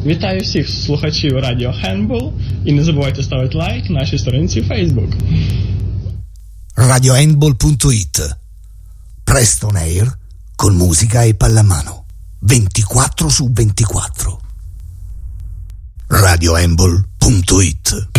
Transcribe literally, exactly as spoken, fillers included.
Вітаю всіх слухачів Радіо Handball і не забувайте ставити лайк нашій сторінці Facebook. radio handball punto it. Presto on air con musica e pallamano. ventiquattro su ventiquattro. radio handball punto it.